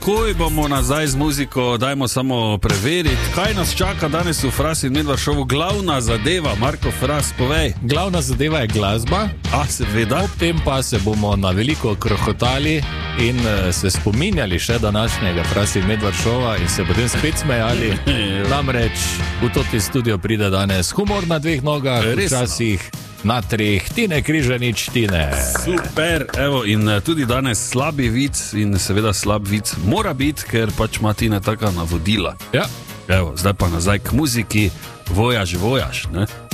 takoj bomo nazaj z muziko, dajmo samo preveriti, kaj nas čaka danes v Fras in Medvard šovu. Glavna zadeva, Marko Fras, povej. Glavna zadeva je glasba. Seveda. Ob tem pa se bomo na veliko krohotali in se spominjali še današnjega Fras in Medvard šova in se potem spet smejali. Namreč v toti studio pride danes humor na dveh nogah, včasih na treh, Tine Križanič, Tine. Super, evo, in tudi danes slabi vic in seveda slab vic mora biti, ker pač ima Tine taka navodila. Ja. Evo, zdaj pa nazaj k muziki, vojaš, ne?